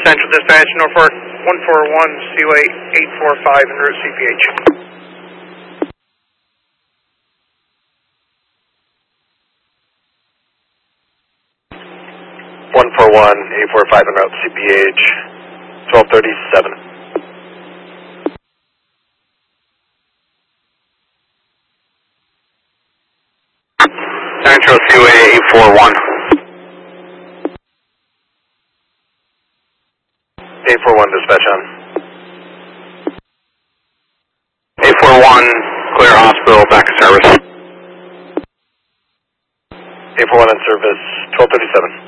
Central Dispatch, Norfolk 141, Seaway 845 en route CPH. One 845 en route CPH 1237. Central Seaway 841. 841 dispatch on. 841, clear hospital, back to service. 841 in service 1237.